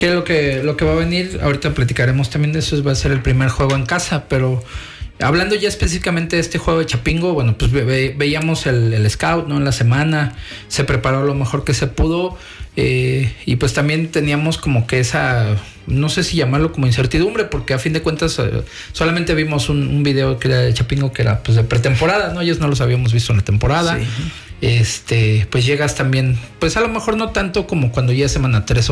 Que lo que va a venir, ahorita platicaremos también de eso, va a ser el primer juego en casa, pero hablando ya específicamente de este juego de Chapingo, bueno, pues veíamos el scout, ¿no? En la semana, se preparó lo mejor que se pudo, y pues también teníamos como que esa, no sé si llamarlo como incertidumbre, porque a fin de cuentas solamente vimos un video que era de Chapingo, que era pues de pretemporada, ¿no? Ellos no los habíamos visto en la temporada. Sí. Pues llegas también, pues a lo mejor no tanto como cuando ya es semana 3 o